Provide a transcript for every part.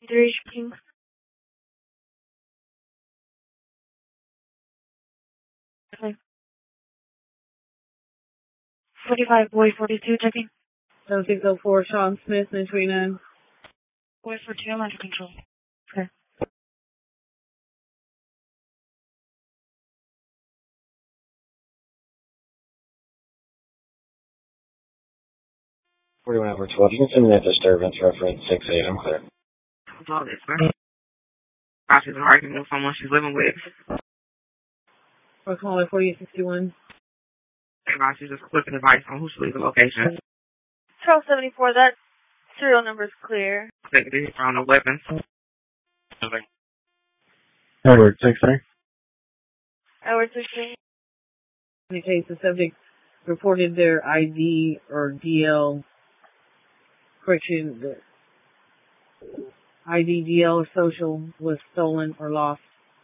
Three checking. 45, boy 42, checking. 7604, Sean Smith, 929. Boy 42, I'm under control. Okay. Over 12. You can send me that disturbance reference 68. I'm clear. What's all this, man? She's arguing with someone she's living with. We're calling 4861. And she's just clicking advice on who should leave the location. Charles 74, that serial number's clear. They found no weapons. Edward, 6-3. Edward 16. In the case, the subject reported their ID or DL, correction, the ID, DL, or social was stolen or lost.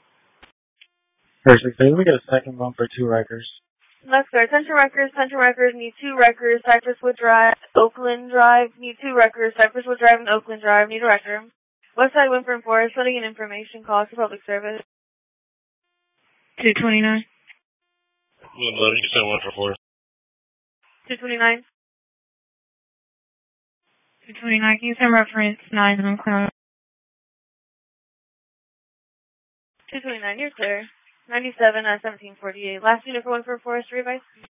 16, we get a second one for 2 records. That's good. Central Records need 2 records. Cypresswood Drive, Oakland Drive need 2 records. Cypresswood Drive and Oakland Drive need a record. Westside Winford Forest, setting an information call to public service. 229. You said 1 for 4. 229. 229. Can you send reference 9 and I'm clear? 229, you're clear. 97 1748. Last unit for 1 for Forest, advice.